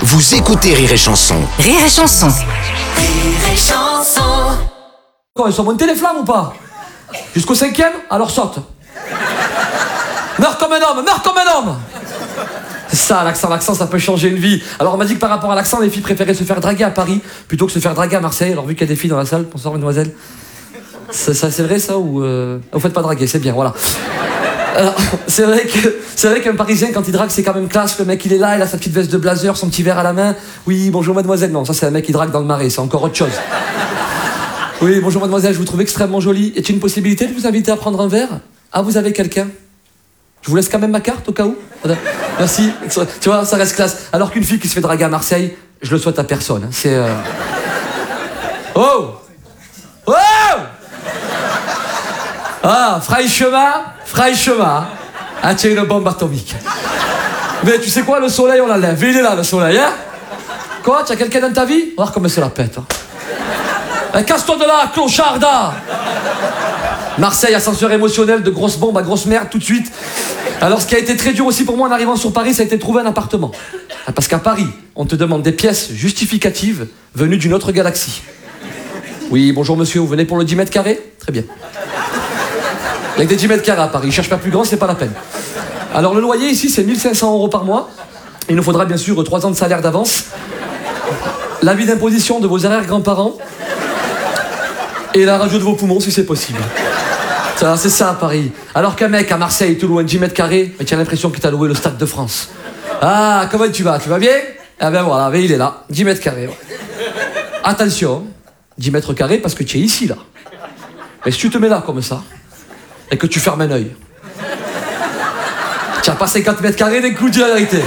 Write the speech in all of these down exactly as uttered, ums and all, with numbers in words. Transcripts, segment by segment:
Vous écoutez Rire et Chanson. Rire et Chanson. Rire et Chanson. Quoi, ils sont montés les flammes ou pas? Jusqu'au cinquième? Alors saute. Meurs comme un homme, meurs comme un homme. C'est ça, l'accent, l'accent, ça peut changer une vie. Alors on m'a dit que par rapport à l'accent, les filles préféraient se faire draguer à Paris plutôt que se faire draguer à Marseille. Alors vu qu'il y a des filles dans la salle, bonsoir mademoiselle. Ça, ça c'est vrai ça ou euh... vous faites pas draguer, c'est bien, voilà. Alors, c'est vrai que c'est vrai qu'un Parisien quand il drague c'est quand même classe. Le mec il est là, il a sa petite veste de blazer, son petit verre à la main. Oui, bonjour mademoiselle. Non, ça c'est un mec qui drague dans le Marais, c'est encore autre chose. Oui, bonjour mademoiselle, je vous trouve extrêmement jolie. Est-il une possibilité de vous inviter à prendre un verre? Ah, vous avez quelqu'un? Je vous laisse quand même ma carte au cas où. Merci. Tu vois, ça reste classe. Alors qu'une fille qui se fait draguer à Marseille, je le souhaite à personne. C'est euh... Oh, oh. Ah, franchement, franchement, ah, tiens, une bombe atomique. Mais tu sais quoi, le soleil, on l'enlève. Il est là, le soleil, hein? Quoi, tu as quelqu'un dans ta vie? Voir comme c'est la pète. Hein. Eh, casse-toi de là, clocharda! Marseille, ascenseur émotionnel, de grosses bombes à grosse merde, tout de suite. Alors, ce qui a été très dur aussi pour moi en arrivant sur Paris, ça a été de trouver un appartement. Parce qu'à Paris, on te demande des pièces justificatives venues d'une autre galaxie. Oui, bonjour monsieur, vous venez pour le dix mètres carrés? Très bien. Il y a que des dix mètres carrés à Paris, ils cherchent pas plus grand, c'est pas la peine. Alors le loyer ici, c'est mille cinq cents euros par mois. Il nous faudra bien sûr trois ans de salaire d'avance. L'avis d'imposition de vos arrière-grands-parents. Et la radio de vos poumons si c'est possible. Ça, c'est ça à Paris. Alors qu'un mec à Marseille, tout loin de dix mètres carrés, tu as l'impression qu'il t'a loué le Stade de France. Ah, comment tu vas? Tu vas bien? Ah ben voilà, ben il est là, dix mètres carrés. Ouais. Attention, dix mètres carrés parce que tu es ici là. Mais si tu te mets là comme ça, et que tu fermes un œil, tu n'as pas cinquante mètres carrés d'un coup de la vérité.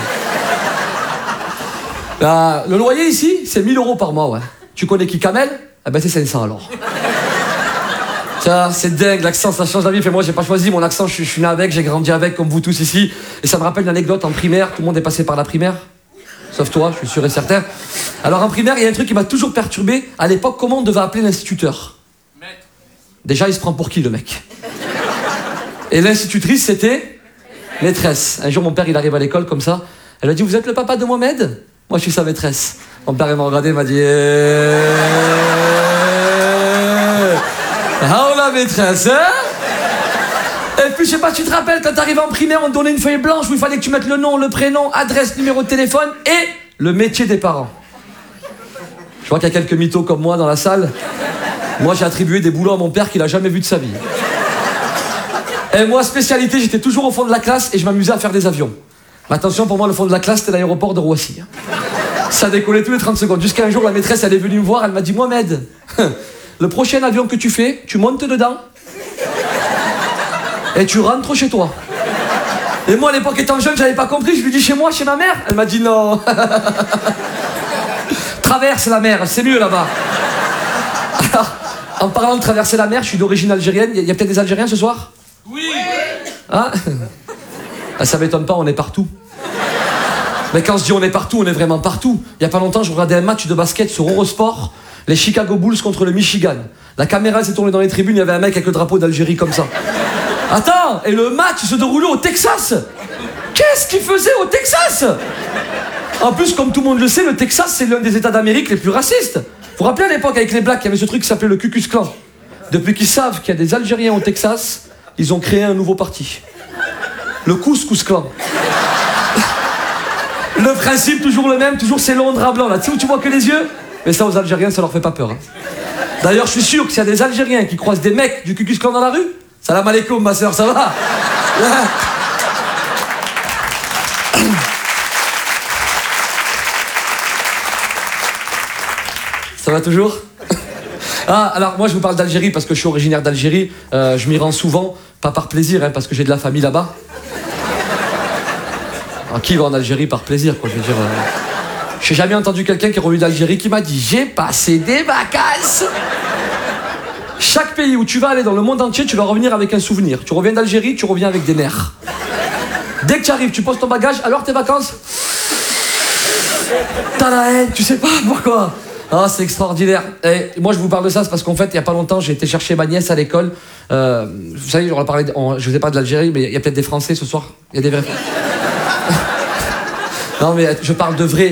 Là, le loyer ici, c'est mille euros par mois, ouais. Tu connais qui, Kamel? Ah ben c'est cinq cents alors. Ça, c'est dingue, l'accent, ça change la vie. Fait, moi, j'ai pas choisi mon accent, je, je suis né avec, j'ai grandi avec, comme vous tous ici. Et ça me rappelle une anecdote en primaire, tout le monde est passé par la primaire. Sauf toi, je suis sûr et certain. Alors en primaire, il y a un truc qui m'a toujours perturbé. À l'époque, comment on devait appeler l'instituteur? Maître. Déjà, il se prend pour qui, le mec? Et l'institutrice, c'était maîtresse. Un jour, mon père, il arrive à l'école comme ça. Elle a dit, vous êtes le papa de Mohamed? Moi, je suis sa maîtresse. Mon père, il m'a regardé, il m'a dit... Ah, la maîtresse, hein? Et puis, je sais pas, tu te rappelles, quand t'arrivais en primaire, on te donnait une feuille blanche où il fallait que tu mettes le nom, le prénom, adresse, numéro de téléphone et le métier des parents. Je vois qu'il y a quelques mythos comme moi dans la salle. Moi, j'ai attribué des boulots à mon père qu'il a jamais vu de sa vie. Et moi, spécialité, j'étais toujours au fond de la classe et je m'amusais à faire des avions. Mais attention, pour moi, le fond de la classe, c'était l'aéroport de Roissy. Ça décollait tous les trente secondes. Jusqu'à un jour, la maîtresse, elle est venue me voir, elle m'a dit, Mohamed, le prochain avion que tu fais, tu montes dedans et tu rentres chez toi. Et moi, à l'époque, étant jeune, j'avais pas compris. Je lui dis chez moi, chez ma mère. Elle m'a dit non. Traverse la mer, c'est mieux là-bas. Alors, en parlant de traverser la mer, je suis d'origine algérienne. Il y a peut-être des Algériens ce soir? Oui. Hein? Ah, ça m'étonne pas, on est partout. Mais quand je dis on est partout, on est vraiment partout. Il y a pas longtemps, je regardais un match de basket sur Eurosport. Les Chicago Bulls contre le Michigan. La caméra s'est tournée dans les tribunes, il y avait un mec avec le drapeau d'Algérie comme ça. Attends, et le match se déroulait au Texas. Qu'est-ce qu'il faisait au Texas? En plus, comme tout le monde le sait, le Texas, c'est l'un des États d'Amérique les plus racistes. Vous vous rappelez à l'époque, avec les Blacks, il y avait ce truc qui s'appelait le Ku Klux Klan. Depuis qu'ils savent qu'il y a des Algériens au Texas, ils ont créé un nouveau parti. Le Couscous Klan. Le principe, toujours le même, toujours c'est long, drap blanc, là. Tu sais où tu vois que les yeux? Mais ça, aux Algériens, ça leur fait pas peur. Hein. D'ailleurs, je suis sûr que s'il y a des Algériens qui croisent des mecs du Ku Klux Klan dans la rue, salam alaikum, ma soeur, ça va? Ça va toujours? Ah, alors moi, je vous parle d'Algérie parce que je suis originaire d'Algérie. Euh, je m'y rends souvent, pas par plaisir, hein, parce que j'ai de la famille là-bas. Alors, qui va en Algérie par plaisir, quoi, je veux dire... Euh... J'ai jamais entendu quelqu'un qui est revenu d'Algérie qui m'a dit « J'ai passé des vacances !» Chaque pays où tu vas aller dans le monde entier, tu vas revenir avec un souvenir. Tu reviens d'Algérie, tu reviens avec des nerfs. Dès que tu arrives, tu poses ton bagage, alors tes vacances? T'as la haine, tu sais pas pourquoi. Ah, c'est extraordinaire. Et moi, je vous parle de ça, c'est parce qu'en fait, il y a pas longtemps, j'ai été chercher ma nièce à l'école. Euh, vous savez, on a parlé de, on, je vous ai pas de l'Algérie, mais il y a peut-être des Français ce soir. Il y a des vrais... Non, mais je parle de vrai.